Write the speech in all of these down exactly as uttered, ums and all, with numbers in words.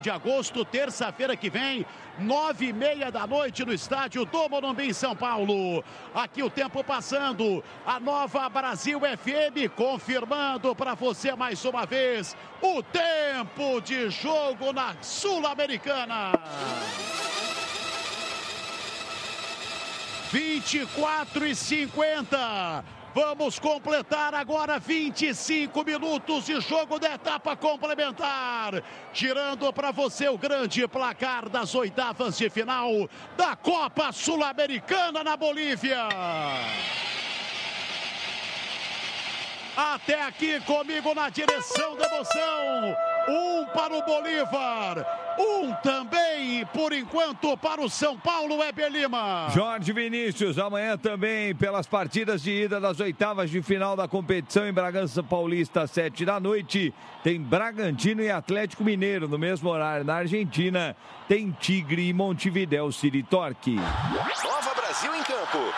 de agosto, terça-feira que vem, nove e meia da noite no estádio do Morumbi, em São Paulo. Aqui o tempo passando, a Nova Brasil F M confirmando para você mais uma vez o tempo de jogo na Sul-Americana. vinte e quatro e cinquenta. Vamos completar agora vinte e cinco minutos de jogo da etapa complementar. Girando para você o grande placar das oitavas de final da Copa Sul-Americana na Bolívia. Até aqui comigo na direção da emoção. Um para o Bolívar, um também, por enquanto, para o São Paulo, Heber Lima. Jorge Vinícius, amanhã também pelas partidas de ida das oitavas de final da competição em Bragança Paulista, às sete da noite. Tem Bragantino e Atlético Mineiro no mesmo horário. Na Argentina, tem Tigre e Montevidéu City Torque. Nova Brasil em campo.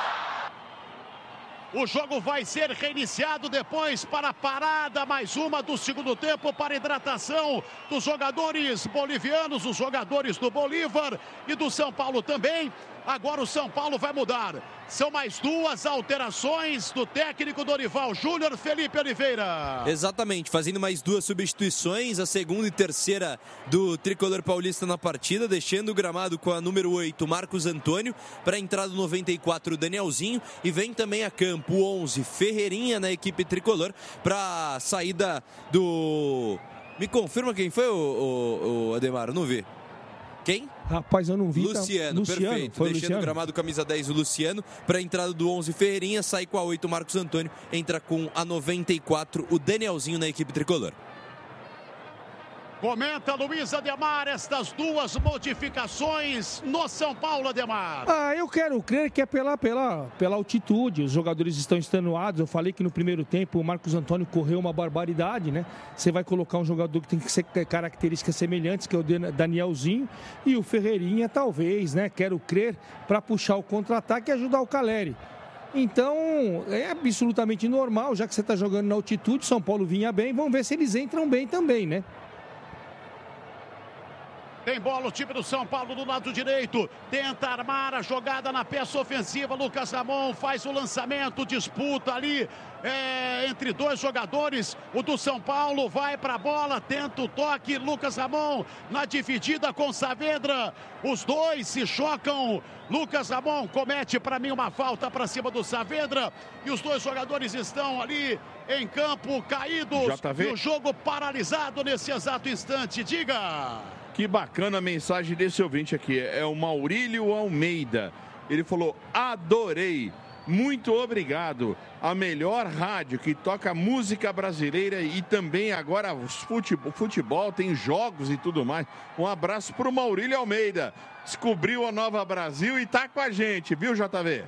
O jogo vai ser reiniciado depois para a parada, mais uma do segundo tempo para hidratação dos jogadores bolivianos, os jogadores do Bolívar e do São Paulo também. Agora o São Paulo vai mudar. São mais duas alterações do técnico Dorival Júnior, Felipe Oliveira. Exatamente, fazendo mais duas substituições, a segunda e terceira do tricolor paulista na partida, deixando o gramado com a número oito, Marcos Antônio, para a entrada do noventa e quatro, Danielzinho, e vem também a campo o onze, Ferreirinha na equipe tricolor, para a saída do... Me confirma quem foi, o, o, o Ademar, eu não vi. Quem? Rapaz, eu não vi. Luciano, Luciano perfeito. foi Deixando Luciano. o gramado camisa dez o Luciano. Para a entrada do onze, Ferreirinha. Sai com a oito, Marcos Antônio. Entra com a noventa e quatro, o Danielzinho na equipe tricolor. Comenta Luiz Ademar estas duas modificações no São Paulo, Ademar. Ah, eu quero crer que é pela, pela, pela altitude. Os jogadores estão extenuados. Eu falei que no primeiro tempo o Marcos Antônio correu uma barbaridade, né? Você vai colocar um jogador que tem que ser características semelhantes, que é o Danielzinho, e o Ferreirinha, talvez, né? Quero crer, para puxar o contra-ataque e ajudar o Caleri. Então, é absolutamente normal, já que você está jogando na altitude, São Paulo vinha bem, vamos ver se eles entram bem também, né? Tem bola o time do São Paulo do lado direito. Tenta armar a jogada na peça ofensiva. Lucas Ramon faz o lançamento. Disputa ali é, entre dois jogadores. O do São Paulo vai para a bola. Tenta o toque. Lucas Ramon na dividida com Saavedra. Os dois se chocam. Lucas Ramon comete para mim uma falta para cima do Saavedra. E os dois jogadores estão ali em campo caídos. J V. E o jogo paralisado nesse exato instante. Diga. Que bacana a mensagem desse ouvinte aqui. É o Maurílio Almeida. Ele falou: adorei. Muito obrigado. A melhor rádio que toca música brasileira e também agora futebol, futebol tem jogos e tudo mais. Um abraço para o Maurílio Almeida. Descobriu a Nova Brasil e tá com a gente, viu, J V?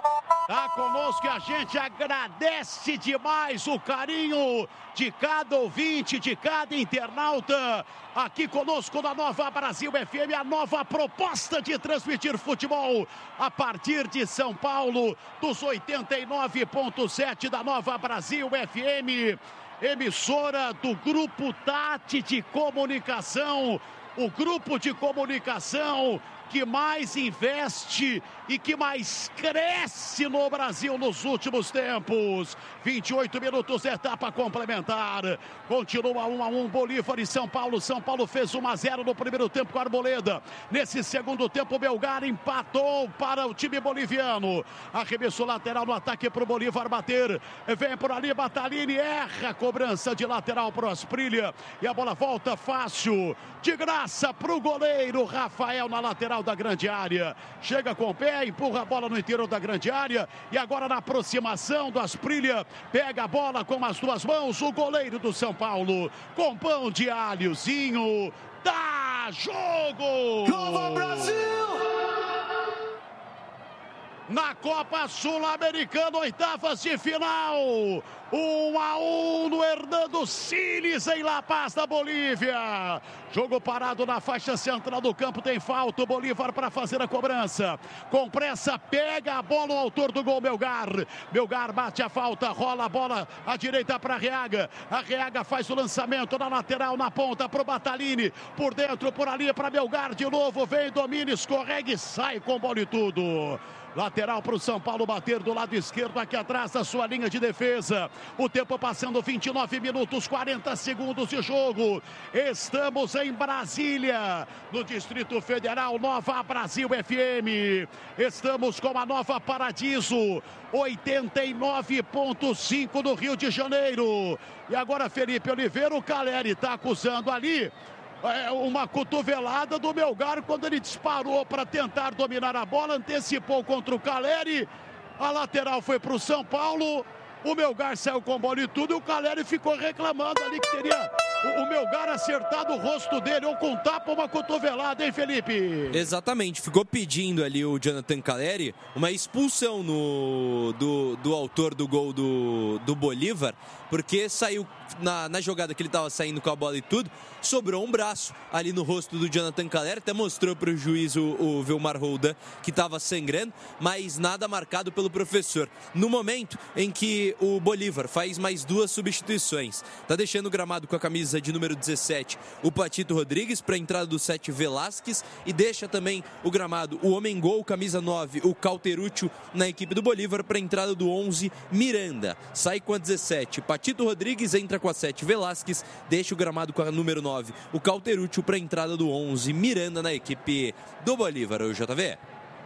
Tá conosco e a gente agradece demais o carinho de cada ouvinte, de cada internauta. Aqui conosco na Nova Brasil F M, a nova proposta de transmitir futebol a partir de São Paulo, dos oitenta e nove ponto sete da Nova Brasil F M, emissora do Grupo Tati de Comunicação, o grupo de comunicação que mais investe e que mais cresce no Brasil nos últimos tempos. vinte e oito minutos, etapa complementar. Continua um a um, Bolívar e São Paulo. São Paulo fez um a zero no primeiro tempo com a Arboleda. Nesse segundo tempo, o Melgar empatou para o time boliviano. Arremesso lateral no ataque para o Bolívar bater. Vem por ali, Batalini erra a cobrança de lateral para o Asprilha. E a bola volta fácil, de graça para o goleiro Rafael na lateral da grande área. Chega com o pé, empurra a bola no interior da grande área. E agora na aproximação do Asprilha, pega a bola com as duas mãos, o goleiro do São Paulo, com pão de alhozinho, dá jogo! Nova Brasil! na Copa Sul-Americana, oitavas de final. um a um no Hernando Siles, em La Paz, da Bolívia. Jogo parado na faixa central do campo, tem falta. O Bolívar para fazer a cobrança. Com pressa, pega a bola o autor do gol, Melgar. Melgar bate a falta, rola a bola à direita para Arreaga. Arreaga faz o lançamento na lateral, na ponta para o Batalini. Por dentro, por ali para Melgar de novo. Vem, domina, escorrega e sai com bola e tudo. Lateral para o São Paulo bater do lado esquerdo, aqui atrás da sua linha de defesa. O tempo passando, vinte e nove minutos, quarenta segundos de jogo. Estamos em Brasília, no Distrito Federal, Nova Brasil F M. Estamos com a Nova Paradiso, oitenta e nove ponto cinco no Rio de Janeiro. E agora, Felipe Oliveira, o Caleri está acusando ali É uma cotovelada do Melgar quando ele disparou para tentar dominar a bola, antecipou contra o Caleri, a lateral foi para o São Paulo, o Melgar saiu com bola e tudo, e o Caleri ficou reclamando ali que teria o, o Melgar acertado o rosto dele, ou com tapa ou uma cotovelada, hein, Felipe? Exatamente, ficou pedindo ali o Jonathan Caleri uma expulsão no, do, do autor do gol do, do Bolívar, porque saiu na, na jogada que ele estava saindo com a bola e tudo, sobrou um braço ali no rosto do Jonathan Caleri, até mostrou para o juiz o, o Vilmar Roldan que estava sangrando, mas nada marcado pelo professor. No momento em que o Bolívar faz mais duas substituições, está deixando o gramado com a camisa de número dezessete o Patito Rodrigues para a entrada do sete Velasquez, e deixa também o gramado o homem gol, camisa nove, o Cauteruccio na equipe do Bolívar para a entrada do onze Miranda. Sai com a dezessete Patito Rodrigues, entra com a sete Velasquez, deixa o gramado com a número nove o Cauteruccio para a entrada do onze Miranda na equipe do Bolívar. O J V.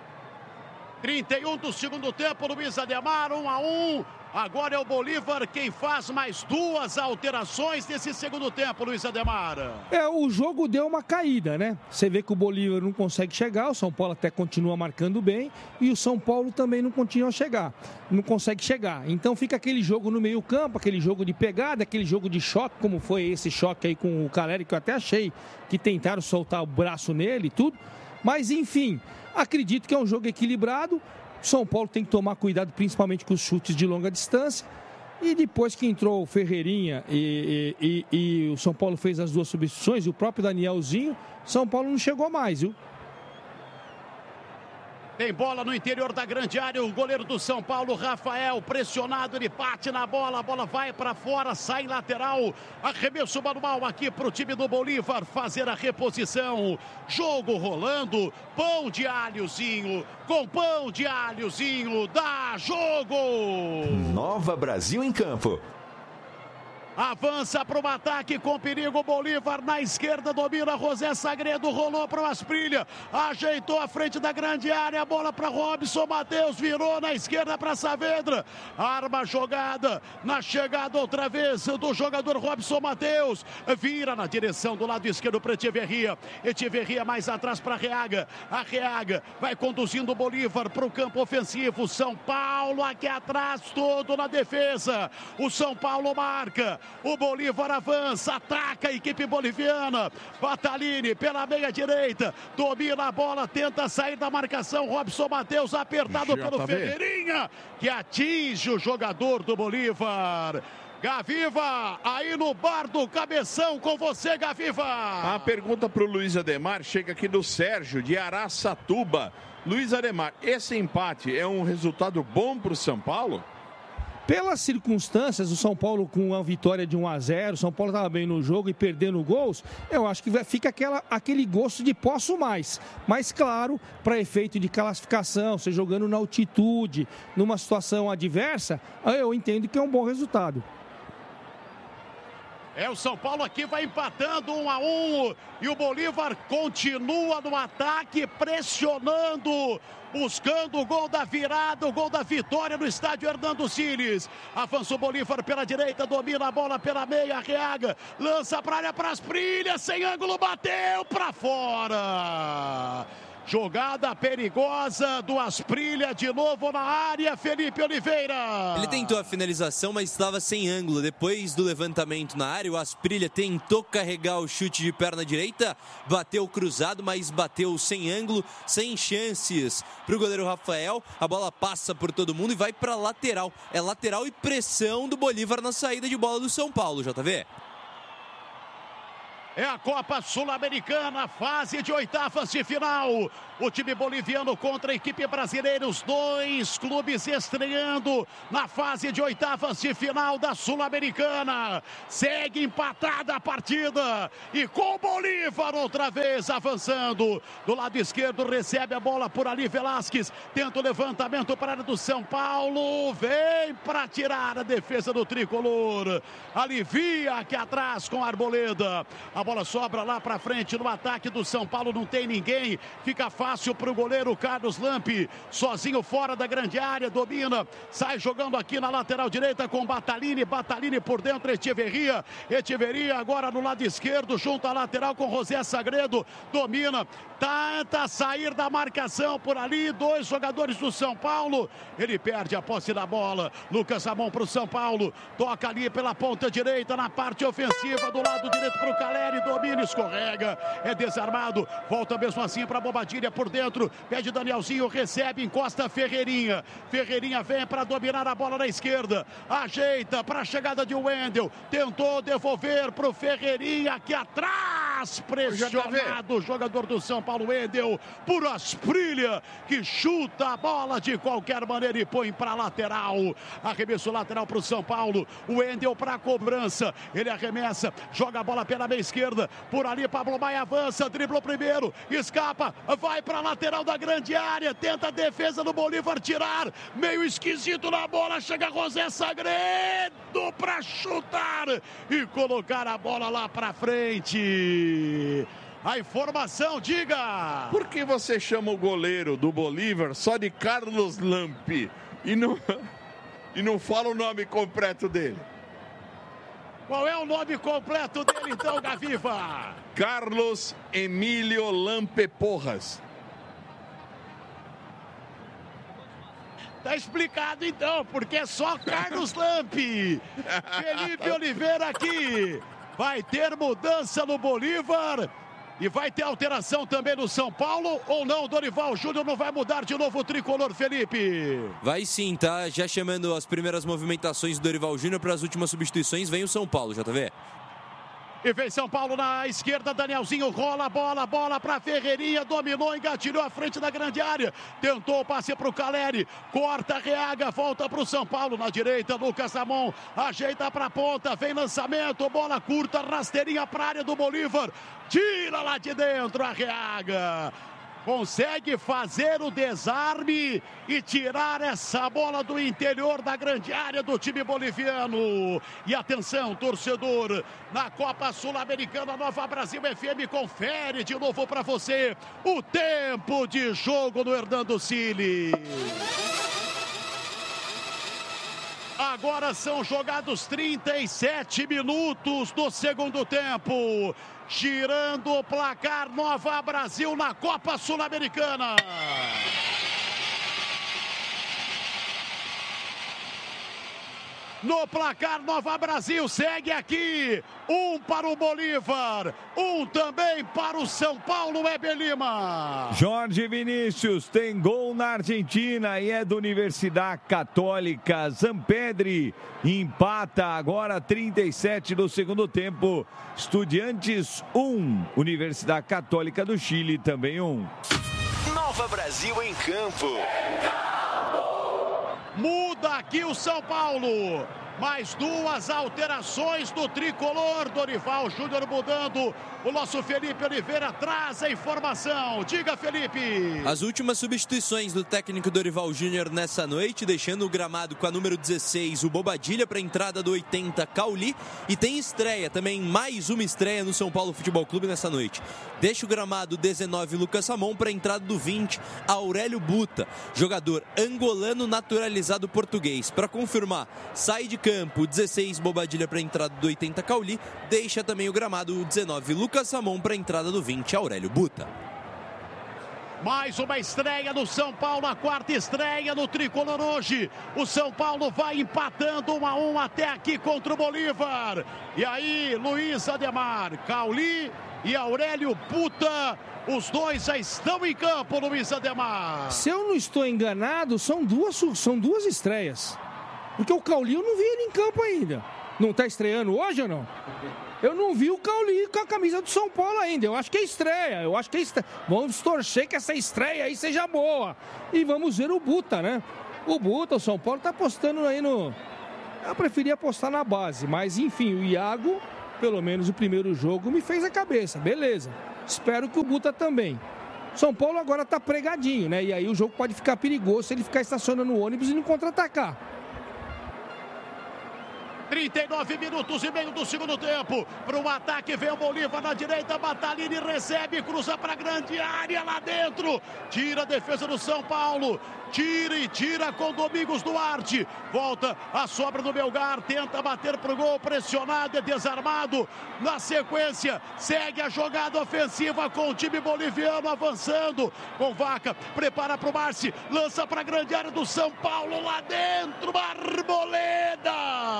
trinta e um do segundo tempo, Luiz Ademar, um a um. Agora é o Bolívar quem faz mais duas alterações nesse segundo tempo, Luiz Ademar. É, o jogo deu uma caída, né? Você vê que o Bolívar não consegue chegar, o São Paulo até continua marcando bem, e o São Paulo também não continua a chegar, não consegue chegar. Então fica aquele jogo no meio campo, aquele jogo de pegada, aquele jogo de choque, como foi esse choque aí com o Caleri, que eu até achei que tentaram soltar o braço nele e tudo. Mas enfim, acredito que é um jogo equilibrado. São Paulo tem que tomar cuidado, principalmente com os chutes de longa distância. E depois que entrou o Ferreirinha e, e, e, e o São Paulo fez as duas substituições, e o próprio Danielzinho, São Paulo não chegou mais, viu? Tem bola no interior da grande área, o goleiro do São Paulo, Rafael, pressionado, ele bate na bola, a bola vai para fora, sai lateral, arremesso manual aqui para o time do Bolívar fazer a reposição. Jogo rolando, pão de alhozinho, com pão de alhozinho, dá jogo! Nova Brasil em campo. Avança para o ataque com perigo, Bolívar na esquerda, domina José Sagredo, rolou para o Asprilha, ajeitou a frente da grande área, a bola para Robson Matheus, virou na esquerda para Saavedra, arma a jogada, na chegada outra vez do jogador Robson Matheus, vira na direção do lado esquerdo para Echeverria, Echeverria mais atrás para Arreaga, Arreaga vai conduzindo o Bolívar para o campo ofensivo, São Paulo aqui atrás, todo na defesa, o São Paulo marca, o Bolívar avança, ataca a equipe boliviana. Batalini pela meia direita, domina a bola, tenta sair da marcação. Robson Matheus apertado Já pelo tá Ferreirinha, que atinge o jogador do Bolívar. Gaviva, aí no bar do Cabeção, com você, Gaviva. A pergunta para o Luiz Ademar chega aqui do Sérgio, de Araçatuba. Luiz Ademar, esse empate é um resultado bom para o São Paulo? Pelas circunstâncias, o São Paulo com a vitória de um a zero, o São Paulo estava bem no jogo e perdendo gols, eu acho que fica aquela, aquele gosto de posso mais. Mas claro, para efeito de classificação, você jogando na altitude, numa situação adversa, eu entendo que é um bom resultado. É, o São Paulo aqui vai empatando um a um e o Bolívar continua no ataque, pressionando, buscando o gol da virada, o gol da vitória no estádio Hernando Siles. Avança o Bolívar pela direita, domina a bola pela meia, Arreaga, lança para a área, para as brilhas, sem ângulo, bateu para fora. Jogada perigosa do Asprilla de novo na área, Felipe Oliveira. Ele tentou a finalização, mas estava sem ângulo. Depois do levantamento na área, o Asprilla tentou carregar o chute de perna direita, bateu cruzado, mas bateu sem ângulo, sem chances para o goleiro Rafael. A bola passa por todo mundo e vai para lateral. É lateral e pressão do Bolívar na saída de bola do São Paulo, J V. É a Copa Sul-Americana, fase de oitavas de final. O time boliviano contra a equipe brasileira, os dois clubes estreando na fase de oitavas de final da Sul-Americana. Segue empatada a partida e com o Bolívar outra vez avançando. Do lado esquerdo recebe a bola por ali, Velasquez. Tenta o levantamento para a área do São Paulo. Vem para tirar a defesa do tricolor. Alivia aqui atrás com a Arboleda. A bola sobra lá para frente no ataque do São Paulo, não tem ninguém. Fica fácil para o goleiro Carlos Lampe, sozinho fora da grande área, domina, sai jogando aqui na lateral direita com Batalini, Batalini por dentro, Echeverria, Echeverria agora no lado esquerdo, junto à lateral com José Sagredo, domina, tenta sair da marcação por ali, dois jogadores do São Paulo, ele perde a posse da bola, Lucas Ramon para o São Paulo, toca ali pela ponta direita, na parte ofensiva, do lado direito para o Caleri, domina, escorrega, é desarmado, volta mesmo assim para Bobadilha por dentro, pede Danielzinho, recebe, encosta Ferreirinha, Ferreirinha vem para dominar a bola na esquerda, ajeita para a chegada de Wendel, tentou devolver para o Ferreirinha aqui atrás, pressionado o jogador do São Paulo, Wendel, por Asprilla, que chuta a bola de qualquer maneira e põe para lateral, arremesso lateral para o São Paulo, o Wendel para a cobrança, ele arremessa, joga a bola pela meia esquerda, por ali Pablo Maia avança, driblou primeiro, escapa, vai para a lateral da grande área, tenta a defesa do Bolívar tirar, meio esquisito na bola, chega José Sagredo para chutar e colocar a bola lá para frente. A informação, diga! Por que você chama o goleiro do Bolívar só de Carlos Lampe e não, e não fala o nome completo dele? Qual é o nome completo dele então, Gaviva? Carlos Emílio Lampe Porras. Tá explicado então, porque é só Carlos Lampe. Felipe Oliveira aqui. Vai ter mudança no Bolívar. E vai ter alteração também no São Paulo ou não? Dorival Júnior não vai mudar de novo o tricolor, Felipe? Vai sim, tá? Já chamando as primeiras movimentações do Dorival Júnior para as últimas substituições, vem o São Paulo, J V. E vem São Paulo na esquerda, Danielzinho rola a bola, bola para Ferreirinha, dominou, engatilhou à frente da grande área, tentou o passe para o Caleri, corta, Reaga, volta para o São Paulo na direita, Lucas Ramon, ajeita para a ponta, vem lançamento, bola curta, rasteirinha para a área do Bolívar, tira lá de dentro a Reaga. Consegue fazer o desarme e tirar essa bola do interior da grande área do time boliviano. E atenção, torcedor, na Copa Sul-Americana, Nova Brasil F M confere de novo para você o tempo de jogo no Hernando Cili. Agora são jogados trinta e sete minutos do segundo tempo. Girando o placar, Nova Brasil na Copa Sul-Americana. No placar, Nova Brasil segue aqui. Um para o Bolívar, um também para o São Paulo, Weber Lima. Jorge Vinícius tem gol na Argentina e é do Universidade Católica. Zampedri empata agora trinta e sete do segundo tempo. Estudiantes um, Universidade Católica do Chile também um. Nova Brasil em campo. Muda aqui o São Paulo. Mais duas alterações do tricolor. Dorival Júnior mudando. O nosso Felipe Oliveira traz a informação. Diga, Felipe. As últimas substituições do técnico Dorival Júnior nessa noite, deixando o gramado com a número dezesseis, o Bobadilha, para a entrada do oitenta, Cauli. E tem estreia também, mais uma estreia no São Paulo Futebol Clube nessa noite. Deixa o gramado dezenove, Lucas Ramon, para a entrada do vinte, Aurélio Buta, jogador angolano naturalizado português. Para confirmar, sai de campo dezesseis, Bobadilha, para a entrada do oitenta, Cauli. Deixa também o gramado dezenove, Lucas Ramon, para a entrada do vinte, Aurélio Buta. Mais uma estreia do São Paulo, a quarta estreia no tricolor hoje. O São Paulo vai empatando um a um até aqui contra o Bolívar. E aí, Luiz Ademar, Cauli e Aurélio Puta, os dois já estão em campo, Luiz Ademar. Se eu não estou enganado, são duas, são duas estreias. Porque o Cauli eu não vi ele em campo ainda. Não está estreando hoje ou não? Eu não vi o Cauli com a camisa do São Paulo ainda. Eu acho que é estreia. Eu acho que é estreia. Vamos torcer que essa estreia aí seja boa. E vamos ver o Buta, né? O Buta, o São Paulo tá apostando aí no... Eu preferia apostar na base. Mas, enfim, o Iago, pelo menos o primeiro jogo, me fez a cabeça. Beleza. Espero que o Buta também. São Paulo agora tá pregadinho, né? E aí o jogo pode ficar perigoso se ele ficar estacionando o ônibus e não contra-atacar. trinta e nove minutos e meio do segundo tempo. Para o ataque vem o Bolívar na direita. Batalini recebe, cruza para a grande área lá dentro. Tira a defesa do São Paulo. Tira e tira com Domingos Duarte. Volta a sobra do Melgar. Tenta bater para o gol. Pressionado, é desarmado. Na sequência, segue a jogada ofensiva com o time boliviano avançando. Com Vaca, prepara para o Marci. Lança para a grande área do São Paulo lá dentro. Arboleda.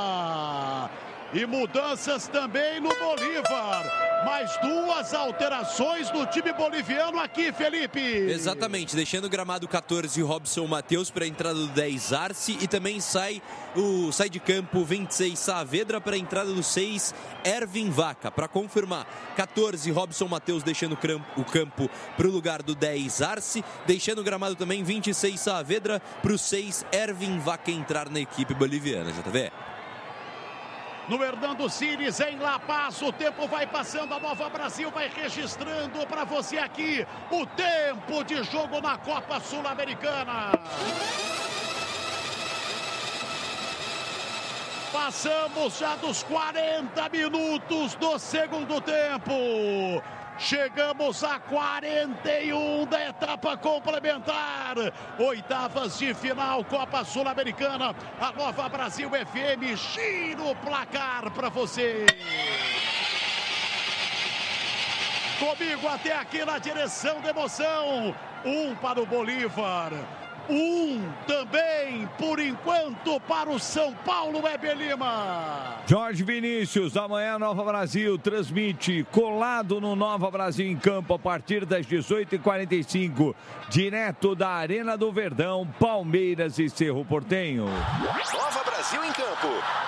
E mudanças também no Bolívar. Mais duas alterações no time boliviano aqui, Felipe. Exatamente, deixando o gramado catorze Robson Matheus para a entrada do dez Arce e também sai o sai de campo vinte e seis Saavedra para a entrada do seis Ervin Vaca. Para confirmar, catorze Robson Matheus deixando o campo para o lugar do dez Arce, deixando o gramado também vinte e seis Saavedra para o seis Ervin Vaca entrar na equipe boliviana. Já tá vendo? No Hernando Cires, em La Paz, o tempo vai passando, a Nova Brasil vai registrando para você aqui o tempo de jogo na Copa Sul-Americana. Passamos já dos quarenta minutos do segundo tempo. Chegamos a quarenta e um da etapa complementar. Oitavas de final, Copa Sul-Americana. A Nova Brasil F M gira o placar para você. Comigo até aqui na direção da emoção. Um para o Bolívar. Um também, por enquanto, para o São Paulo, Weber Lima. Jorge Vinícius, amanhã Nova Brasil transmite colado no Nova Brasil em campo a partir das dezoito e quarenta e cinco, direto da Arena do Verdão, Palmeiras e Cerro Porteño. Nova Brasil em campo.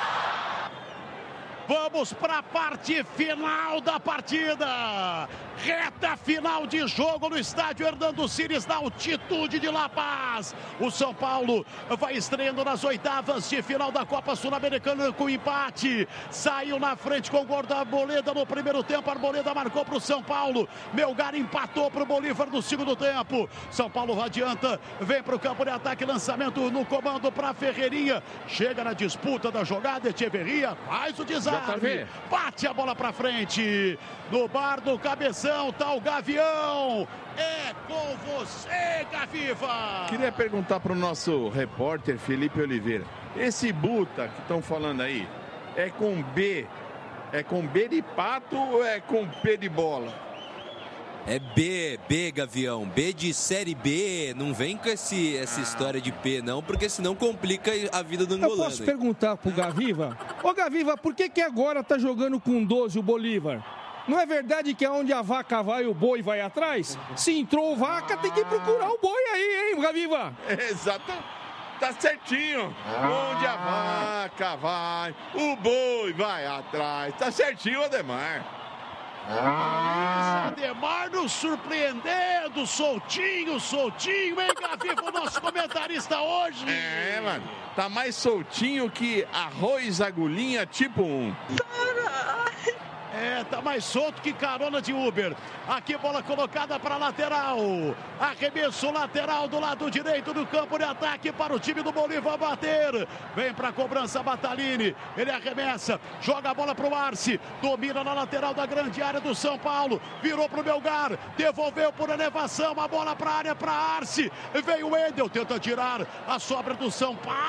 Vamos para a parte final da partida. Reta final de jogo no estádio Hernando Cires, na altitude de La Paz. O São Paulo vai estreando nas oitavas de final da Copa Sul-Americana com empate. Saiu na frente com o gol da Arboleda no primeiro tempo. Arboleda marcou para o São Paulo. Melgar empatou para o Bolívar no segundo tempo. São Paulo adianta, vem para o campo de ataque. Lançamento no comando para Ferreirinha. Chega na disputa da jogada. Echeverria faz o desarme. Bate a bola para frente. No bar do Cabeção tá o Gavião. É com você, Gaviva. Queria perguntar para o nosso repórter Felipe Oliveira. Esse Buta que estão falando aí, é com B? É com B de pato ou é com P de bola? É B, B, Gavião. B de Série B. Não vem com esse, essa ah. história de P, não, porque senão complica a vida do angolano. Eu posso perguntar pro Gaviva? Ô, Gaviva, por que que agora tá jogando com doze o Bolívar? Não é verdade que é onde a vaca vai, o boi vai atrás? Se entrou vaca, tem que procurar o boi aí, hein, Gaviva? Exato. Tá certinho. Onde a vaca vai, o boi vai atrás. Tá certinho, Ademar. Ah. Ademar nos surpreendendo, soltinho, soltinho, hein, Gaviva, o nosso comentarista hoje. É, mano, tá mais soltinho que arroz agulhinha tipo um. É, tá mais solto que carona de Uber. Aqui bola colocada para lateral. Arremesso lateral do lado direito do campo de ataque para o time do Bolívar bater. Vem para a cobrança Batalini. Ele arremessa, joga a bola para o Arce. Domina na lateral da grande área do São Paulo. Virou para o Melgar. Devolveu por elevação. A bola para a área para Arce. Veio o Wendel, tenta tirar a sobra do São Paulo.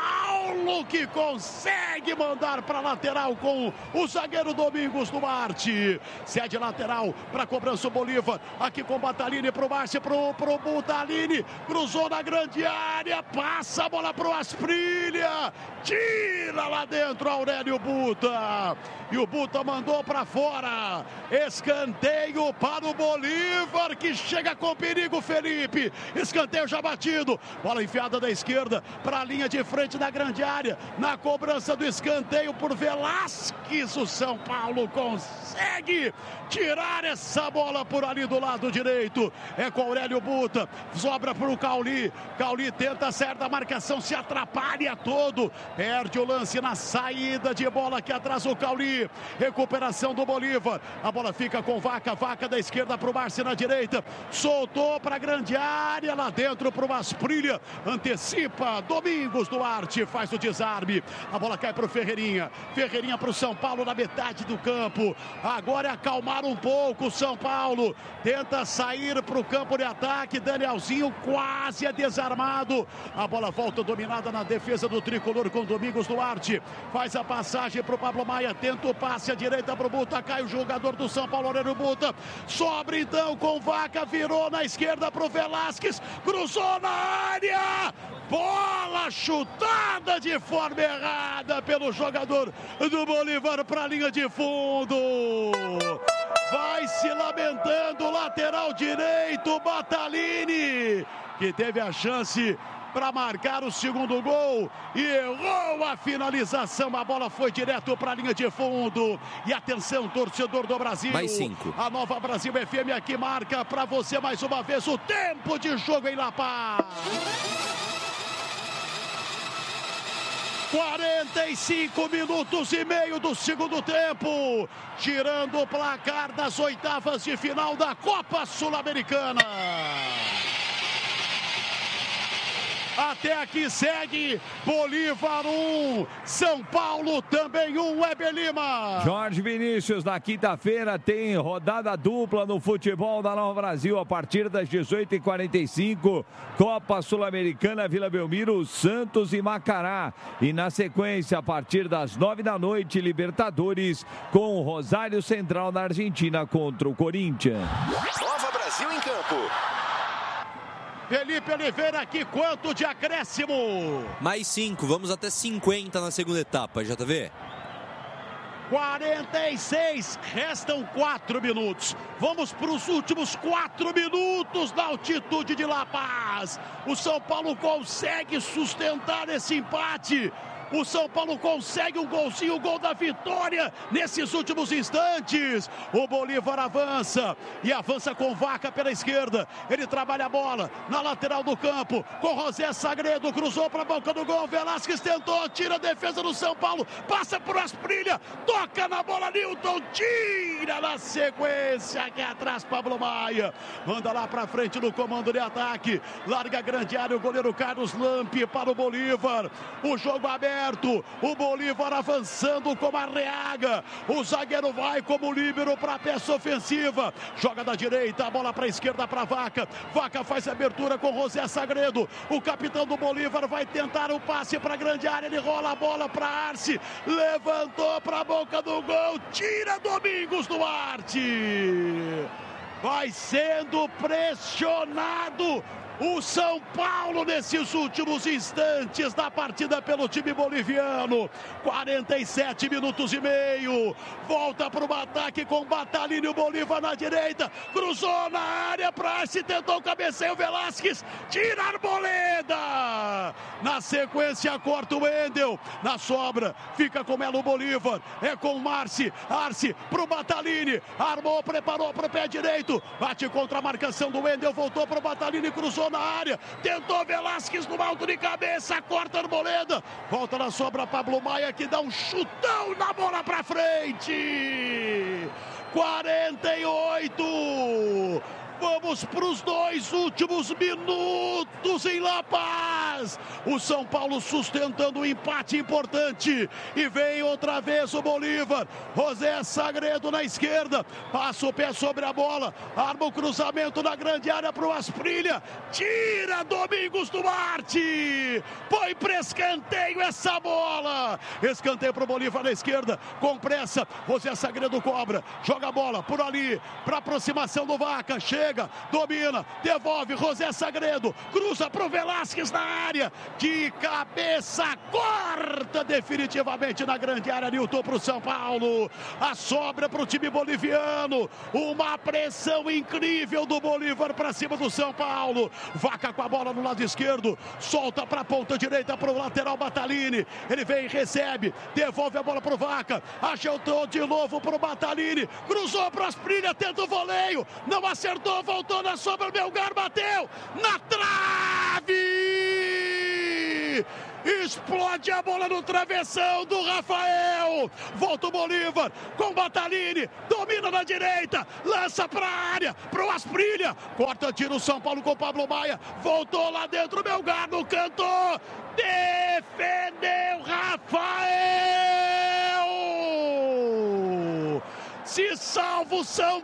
Paulo que consegue mandar para lateral com o zagueiro Domingos Duarte. Cede lateral para cobrança o Bolívar. Aqui com o Batalini para o Márcio, para o Butalini. Cruzou na grande área, passa a bola para o Asprilha. Tira lá dentro Aurélio Buta. E o Buta mandou para fora. Escanteio para o Bolívar, que chega com perigo, Felipe. Escanteio já batido. Bola enfiada da esquerda para a linha de frente da grande área. Na cobrança do escanteio por Velasquez, o São Paulo consegue tirar essa bola por ali do lado direito. É com Aurélio Buta. Sobra para o Cauli. Cauli tenta sair da marcação, se atrapalha todo. Perde o lance na saída de bola que atrasa o Cauli. Recuperação do Bolívar. A bola fica com Vaca. Vaca da esquerda para o Márcio na direita. Soltou para a grande área. Lá dentro para o Asprilha. Antecipa. Domingos Duarte faz o desarme. A bola cai para o Ferreirinha. Ferreirinha para o São Paulo na metade do campo. Agora é acalmar um pouco o São Paulo. Tenta sair para o campo de ataque. Danielzinho quase é desarmado. A bola volta dominada na defesa do tricolor com Domingos Duarte. Faz a passagem para o Pablo Maia. Tenta o passe à direita para o Buta. Cai o jogador do São Paulo, Aurélio Buta. Sobra então com Vaca. Virou na esquerda para o Velasquez. Cruzou na área. Bola chutada de forma errada pelo jogador do Bolívar para a linha de fundo. Vai se lamentando o lateral direito, Batalini, que teve a chance para marcar o segundo gol e errou a finalização. A bola foi direto para a linha de fundo. E atenção, torcedor do Brasil. Mais cinco. A Nova Brasil F M aqui marca para você mais uma vez o tempo de jogo em La Paz. quarenta e cinco minutos e meio do segundo tempo, tirando o placar das oitavas de final da Copa Sul-Americana. Até aqui segue Bolívar um, São Paulo também um, Weber Lima. Jorge Vinícius, na quinta-feira tem rodada dupla no futebol da Nova Brasil a partir das dezoito e quarenta e cinco. Copa Sul-Americana, Vila Belmiro, Santos e Macará. E na sequência, a partir das nove da noite, Libertadores com o Rosário Central na Argentina contra o Corinthians. Nova Brasil em campo. Felipe Oliveira aqui, quanto de acréscimo? Mais cinco, vamos até cinquenta na segunda etapa, J V. quarenta e seis, restam quatro minutos. Vamos para os últimos quatro minutos na altitude de La Paz. O São Paulo consegue sustentar esse empate. O São Paulo consegue um golzinho, o gol da vitória nesses últimos instantes. O Bolívar avança e avança com Vaca pela esquerda. Ele trabalha a bola na lateral do campo com José Sagredo, cruzou para a boca do gol. Velasquez tentou, tira a defesa do São Paulo, passa por Asprilha, toca na bola, Nilton, tira na sequência, aqui atrás Pablo Maia, manda lá para frente no comando de ataque, larga a grande área o goleiro Carlos Lampe para o Bolívar. O jogo aberto. O Bolívar avançando com a Arreaga. O zagueiro vai como líbero para a peça ofensiva. Joga da direita, a bola para a esquerda para Vaca. Vaca faz a abertura com José Sagredo. O capitão do Bolívar vai tentar o passe para a grande área. Ele rola a bola para Arce. Levantou para a boca do gol. Tira Domingos Duarte. Vai sendo pressionado o São Paulo nesses últimos instantes da partida pelo time boliviano. quarenta e sete minutos e meio. Volta para o ataque com Batalini, o Bolívar na direita. Cruzou na área para Arce, tentou o cabeceio, Velasquez tira a Arboleda. Na sequência corta o Wendel. Na sobra fica com Melo Bolívar. É com Marci. Arce para o Batalini. Armou, preparou para o pé direito. Bate contra a marcação do Wendel. Voltou para o Batalini, cruzou na área, tentou Velasquez no alto de cabeça, corta a Arboleda, volta na sobra Pablo Maia que dá um chutão na bola pra frente. quarenta e oito, Vamos para os dois últimos minutos em La Paz. O São Paulo sustentando um empate importante. E vem outra vez o Bolívar. José Sagredo na esquerda. Passa o pé sobre a bola. Arma o cruzamento na grande área para o Asprilha. Tira Domingos Duarte. Põe para escanteio essa bola. Escanteio para o Bolívar na esquerda. Com pressa. José Sagredo cobra. Joga a bola por ali. Para aproximação do Vaca. Chega. Domina. Devolve. José Sagredo. Cruza para o Velasquez na área. De cabeça. Corta definitivamente na grande área. Nilton para o São Paulo. A sobra para o time boliviano. Uma pressão incrível do Bolívar para cima do São Paulo. Vaca com a bola no lado esquerdo. Solta para a ponta direita para o lateral Batalini. Ele vem, recebe. Devolve a bola para o Vaca. Ajeitou de novo para o Batalini. Cruzou para o Asprilha. Tenta o voleio. Não acertou. Voltou na sobra. Melgar bateu. Na trave. Explode a bola no travessão do Rafael. Volta o Bolívar com Batalini. Domina na direita. Lança para a área. Para o Asprilha. Corta, tira o São Paulo com o Pablo Maia. Voltou lá dentro. Melgar no canto. Defendeu Rafael. Se salva o São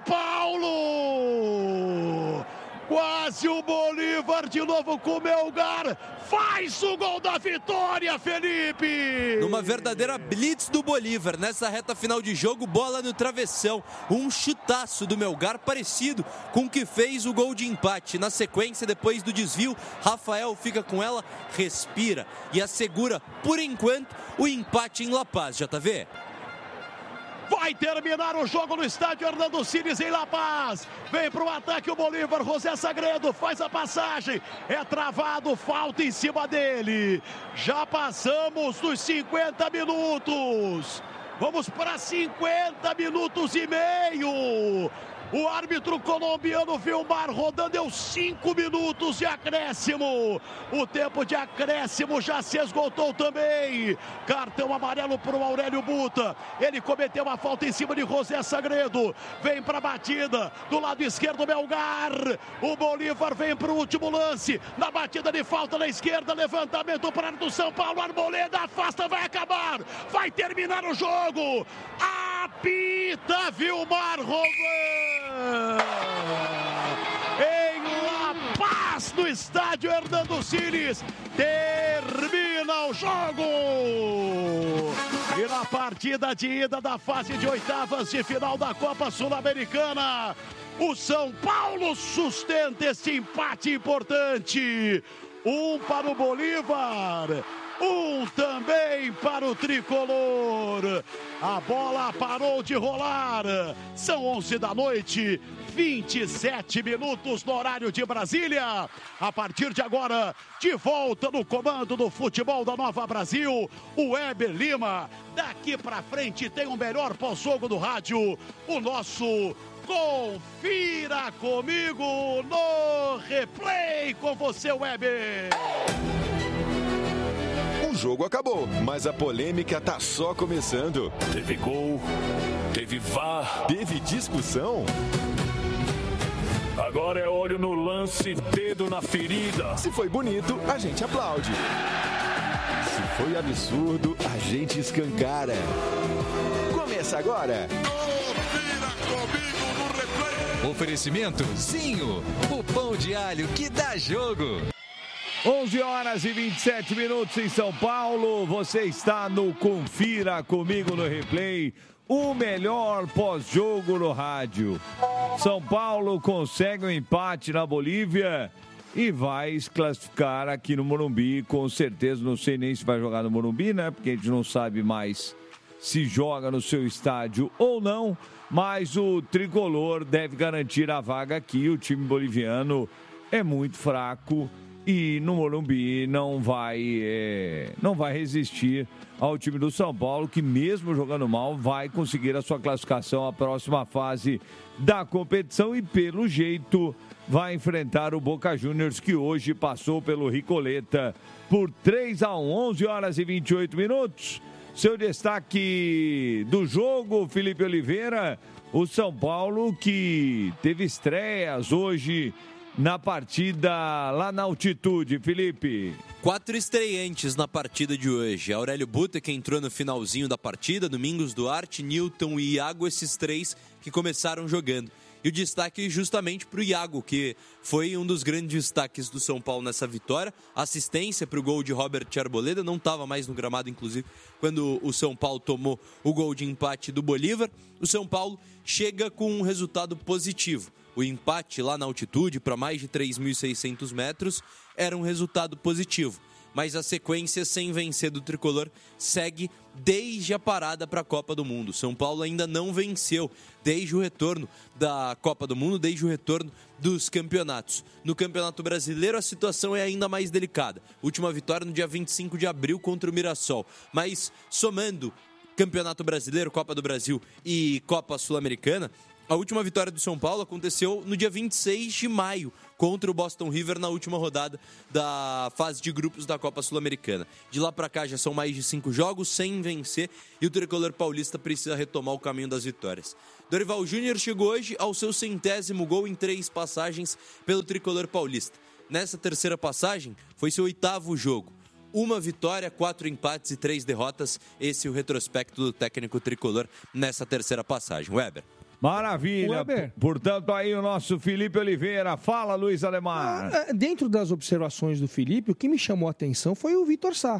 Paulo. Quase o Bolívar de novo com o Melgar. Faz o gol da vitória, Felipe! Numa verdadeira blitz do Bolívar. Nessa reta final de jogo, bola no travessão. Um chutaço do Melgar parecido com o que fez o gol de empate. Na sequência, depois do desvio, Rafael fica com ela, respira e assegura, por enquanto, o empate em La Paz. J V? Vai terminar o jogo no estádio Hernando Siles em La Paz. Vem para o ataque o Bolívar. José Sagredo faz a passagem. É travado, falta em cima dele. Já passamos dos cinquenta minutos. Vamos para cinquenta minutos e meio. O árbitro colombiano Vilmar rodando, deu cinco minutos de acréscimo. O tempo de acréscimo já se esgotou também. Cartão amarelo para o Aurélio Buta. Ele cometeu uma falta em cima de José Sagredo. Vem para a batida do lado esquerdo, Melgar. O Bolívar vem para o último lance. Na batida de falta na esquerda, levantamento para a área do São Paulo. Arboleda afasta, vai acabar. Vai terminar o jogo. Apita Vilmar Rovan. Em La Paz, no estádio Hernando Siles, termina o jogo. E na partida de ida da fase de oitavas de final da Copa Sul-Americana, o São Paulo sustenta esse empate importante. Um para o Bolívar, um também para o Tricolor. A bola parou de rolar. São onze da noite, vinte e sete minutos no horário de Brasília. A partir de agora, de volta no comando do futebol da Nova Brasil, o Weber Lima. Daqui pra frente tem o melhor pós-jogo do rádio, o nosso Confira Comigo no Replay. Com você, Weber. O jogo acabou, mas a polêmica tá só começando. Teve gol, teve V A R, teve discussão. Agora é olho no lance, dedo na ferida. Se foi bonito, a gente aplaude. Se foi absurdo, a gente escancara. Começa agora. Confira Comigo no Replay. Oferecimento Zinho, o pão de alho que dá jogo. onze horas e vinte e sete minutos em São Paulo. Você está no Confira Comigo no Replay, o melhor pós-jogo no rádio. São Paulo consegue um empate na Bolívia e vai se classificar aqui no Morumbi, com certeza. Não sei nem se vai jogar no Morumbi, né? Porque a gente não sabe mais se joga no seu estádio ou não. Mas o Tricolor deve garantir a vaga aqui. O time boliviano é muito fraco e no Morumbi não vai, é, não vai resistir ao time do São Paulo, que mesmo jogando mal vai conseguir a sua classificação à próxima fase da competição e pelo jeito vai enfrentar o Boca Juniors, que hoje passou pelo Ricoleta por três a um, onze horas e vinte e oito minutos. Seu destaque do jogo, Felipe Oliveira, o São Paulo que teve estreias hoje na partida lá na altitude, Felipe. Quatro estreantes na partida de hoje. Aurélio Buta, que entrou no finalzinho da partida, Domingos Duarte, Newton e Iago, esses três que começaram jogando. E o destaque justamente para o Iago, que foi um dos grandes destaques do São Paulo nessa vitória. Assistência para o gol de Robert Arboleda, não estava mais no gramado, inclusive, quando o São Paulo tomou o gol de empate do Bolívar. O São Paulo chega com um resultado positivo. O empate lá na altitude, para mais de três mil e seiscentos metros, era um resultado positivo. Mas a sequência sem vencer do Tricolor segue desde a parada para a Copa do Mundo. São Paulo ainda não venceu desde o retorno da Copa do Mundo, desde o retorno dos campeonatos. No Campeonato Brasileiro a situação é ainda mais delicada. Última vitória no dia vinte e cinco de abril contra o Mirassol. Mas somando Campeonato Brasileiro, Copa do Brasil e Copa Sul-Americana, a última vitória do São Paulo aconteceu no dia vinte e seis de maio, contra o Boston River na última rodada da fase de grupos da Copa Sul-Americana. De lá para cá já são mais de cinco jogos sem vencer e o tricolor paulista precisa retomar o caminho das vitórias. Dorival Júnior chegou hoje ao seu centésimo gol em três passagens pelo tricolor paulista. Nessa terceira passagem foi seu oitavo jogo. Uma vitória, quatro empates e três derrotas. Esse é o retrospecto do técnico tricolor nessa terceira passagem. Weber. Maravilha. Weber. Portanto, aí o nosso Felipe Oliveira. Fala, Luiz Ademar. Ah, dentro das observações do Felipe, o que me chamou a atenção foi o Vitor Sá.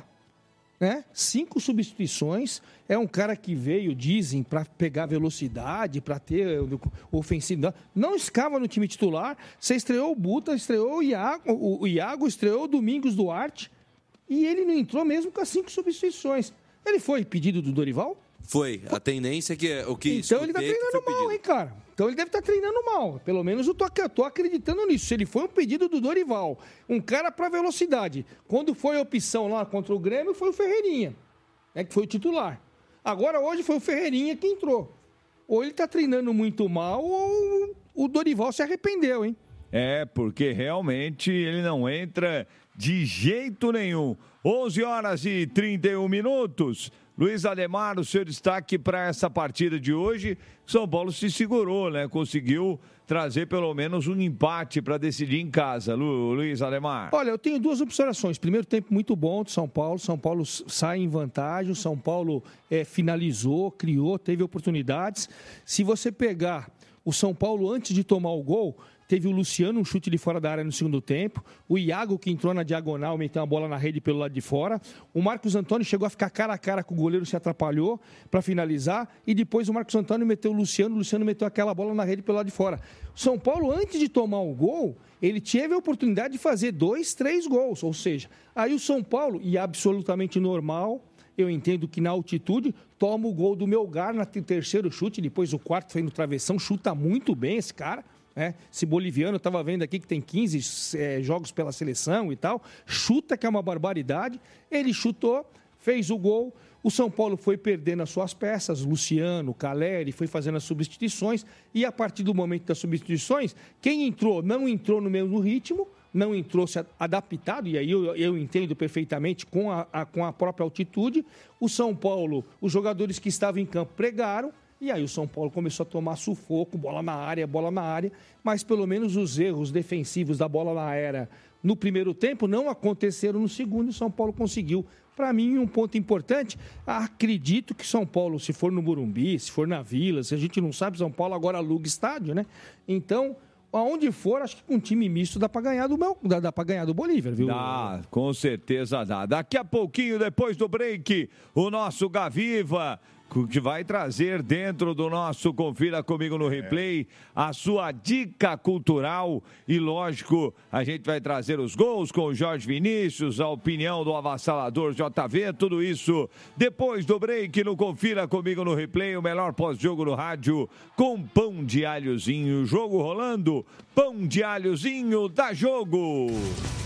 Né? Cinco substituições. É um cara que veio, dizem, para pegar velocidade, para ter ofensiva. Não escava no time titular. Você estreou o Buta, estreou o Iago, o Iago estreou o Domingos Duarte. E ele não entrou mesmo com as cinco substituições. Ele foi pedido do Dorival? Foi. A tendência é que o que Então ele tá treinando mal, hein, cara? Então ele deve estar tá treinando mal. Pelo menos eu tô, eu tô acreditando nisso. Se ele foi um pedido do Dorival, um cara para velocidade. Quando foi a opção lá contra o Grêmio, foi o Ferreirinha, né, que foi o titular. Agora, hoje, foi o Ferreirinha que entrou. Ou ele tá treinando muito mal, ou o Dorival se arrependeu, hein? É, porque realmente ele não entra de jeito nenhum. onze horas e trinta e um minutos. Luiz Ademar, o seu destaque para essa partida de hoje. São Paulo se segurou, né? Conseguiu trazer pelo menos um empate para decidir em casa, Lu, Luiz Ademar. Olha, eu tenho duas observações. Primeiro tempo muito bom do São Paulo. São Paulo sai em vantagem. O São Paulo é, finalizou, criou, teve oportunidades. Se você pegar o São Paulo antes de tomar o gol, teve o Luciano, um chute de fora da área no segundo tempo. O Iago, que entrou na diagonal, meteu uma bola na rede pelo lado de fora. O Marcos Antônio chegou a ficar cara a cara com o goleiro, se atrapalhou para finalizar. E depois o Marcos Antônio meteu o Luciano, o Luciano meteu aquela bola na rede pelo lado de fora. O São Paulo, antes de tomar o gol, ele teve a oportunidade de fazer dois, três gols. Ou seja, aí o São Paulo, e absolutamente normal, eu entendo que na altitude, toma o gol do Melgar no terceiro chute, depois o quarto foi no travessão, chuta muito bem esse cara. É, esse boliviano, eu estava vendo aqui que tem quinze é, jogos pela seleção e tal, chuta que é uma barbaridade, ele chutou, fez o gol, o São Paulo foi perdendo as suas peças, Luciano, Caleri, foi fazendo as substituições, e a partir do momento das substituições, quem entrou não entrou no mesmo ritmo, não entrou se adaptado, e aí eu, eu entendo perfeitamente com a, a, com a própria altitude, o São Paulo, os jogadores que estavam em campo pregaram, e aí o São Paulo começou a tomar sufoco, bola na área, bola na área, mas pelo menos os erros defensivos da bola na área no primeiro tempo não aconteceram no segundo, e o São Paulo conseguiu. Para mim, um ponto importante, acredito que São Paulo, se for no Morumbi, se for na Vila, se a gente não sabe, São Paulo agora aluga estádio, né? Então, aonde for, acho que com um time misto dá para ganhar do Mel, dá, dá para ganhar do Bolívar, viu? Dá, com certeza dá. Daqui a pouquinho, depois do break, o nosso Gaviva, que vai trazer dentro do nosso Confira Comigo no Replay a sua dica cultural e, lógico, a gente vai trazer os gols com o Jorge Vinícius, a opinião do avassalador J V, tudo isso depois do break no Confira Comigo no Replay, o melhor pós-jogo no rádio com pão de alhozinho, jogo rolando, pão de alhozinho, dá jogo!